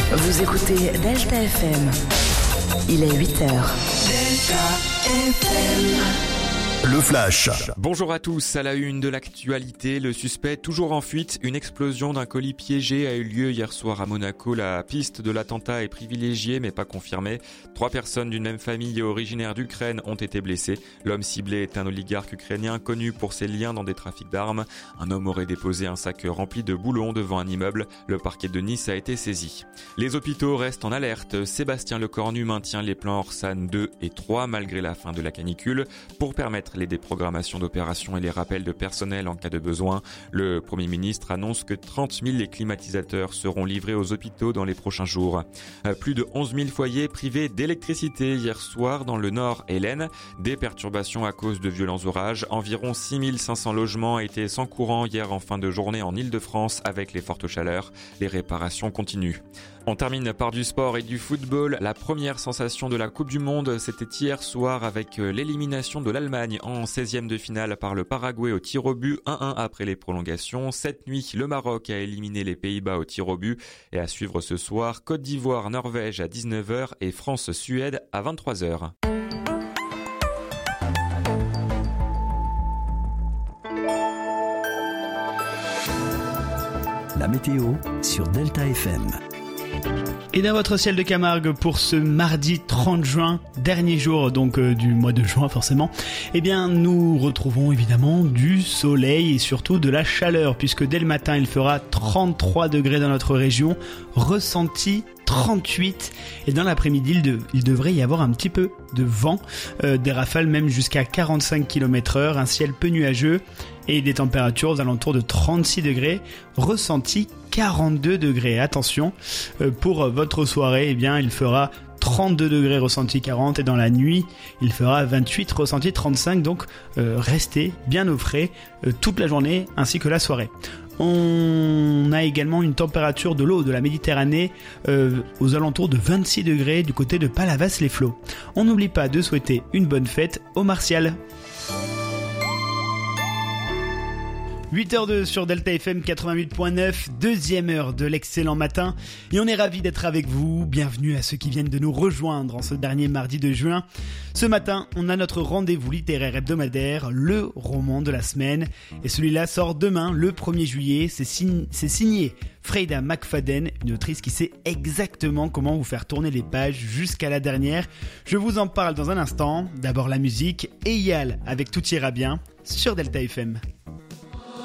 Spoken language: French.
Vous écoutez Delta FM. Il est 8h. Delta FM. Le Flash. Bonjour à tous, à la une de l'actualité, le suspect toujours en fuite. Une explosion d'un colis piégé a eu lieu hier soir à Monaco. La piste de l'attentat est privilégiée mais pas confirmée. 3 personnes d'une même famille originaire d'Ukraine ont été blessées. L'homme ciblé est un oligarque ukrainien connu pour ses liens dans des trafics d'armes. Un homme aurait déposé un sac rempli de boulons devant un immeuble. Le parquet de Nice a été saisi. Les hôpitaux restent en alerte. Sébastien Lecornu maintient les plans Orsan 2 et 3 malgré la fin de la canicule pour permettre les déprogrammations d'opérations et les rappels de personnel en cas de besoin. Le Premier ministre annonce que 30 000 climatisateurs seront livrés aux hôpitaux dans les prochains jours. Plus de 11 000 foyers privés d'électricité hier soir dans le Nord et l'Aisne. Des perturbations à cause de violents orages. Environ 6 500 logements étaient sans courant hier en fin de journée en Île-de-France avec les fortes chaleurs. Les réparations continuent. On termine par du sport et du football. La première sensation de la Coupe du Monde, c'était hier soir avec l'élimination de l'Allemagne en 16e de finale par le Paraguay au tir au but, 1-1 après les prolongations. Cette nuit, le Maroc a éliminé les Pays-Bas au tir au but. Et à suivre ce soir, Côte d'Ivoire, Norvège à 19h et France-Suède à 23h. La météo sur Delta FM. Et dans votre ciel de Camargue pour ce mardi 30 juin, dernier jour donc du mois de juin forcément, eh bien nous retrouvons évidemment du soleil et surtout de la chaleur puisque dès le matin il fera 33 degrés dans notre région, ressenti 38 et dans l'après-midi il devrait y avoir un petit peu de vent, des rafales même jusqu'à 45 km/h, un ciel peu nuageux et des températures aux alentours de 36 degrés, ressenti 42 degrés. Attention, pour votre soirée, eh bien il fera 32 degrés ressenti 40 et dans la nuit il fera 28 ressenti 35, donc restez bien au frais toute la journée ainsi que la soirée. On a également une température de l'eau de la Méditerranée aux alentours de 26 degrés du côté de Palavas-les-Flots. On n'oublie pas de souhaiter une bonne fête aux Martial. 8h02 sur Delta FM 88.9, deuxième heure de l'excellent matin et on est ravis d'être avec vous. Bienvenue à ceux qui viennent de nous rejoindre en ce dernier mardi de juin. Ce matin, on a notre rendez-vous littéraire hebdomadaire, le roman de la semaine. Et celui-là sort demain, le 1er juillet. C'est signé Freida McFadden, une autrice qui sait exactement comment vous faire tourner les pages jusqu'à la dernière. Je vous en parle dans un instant. D'abord la musique, Eyal avec Tout ira bien sur Delta FM.